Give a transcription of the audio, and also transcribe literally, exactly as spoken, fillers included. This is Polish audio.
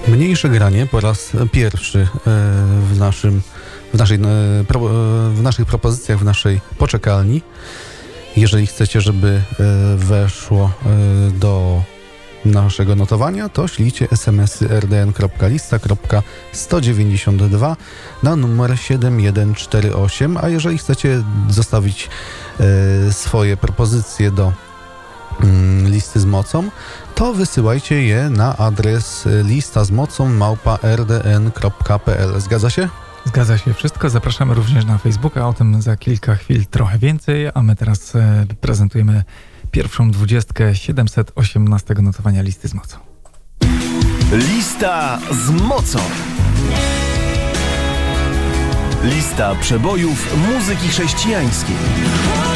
Mniejsze granie po raz pierwszy w naszym, w naszej, w naszych propozycjach, w naszej poczekalni. Jeżeli chcecie, żeby weszło do naszego notowania, to ślijcie esemesy r d n kropka lista kropka sto dziewięćdziesiąt dwa na numer siedem jeden cztery osiem, a jeżeli chcecie zostawić swoje propozycje do listy z mocą, to wysyłajcie je na adres lista z mocą małpa r d n kropka p l. Zgadza się? Zgadza się wszystko. Zapraszamy również na Facebooka, o tym za kilka chwil trochę więcej, a my teraz e, prezentujemy pierwszą dwudziestkę siedemset osiemnastego notowania listy z mocą. Lista z mocą. Lista przebojów muzyki chrześcijańskiej.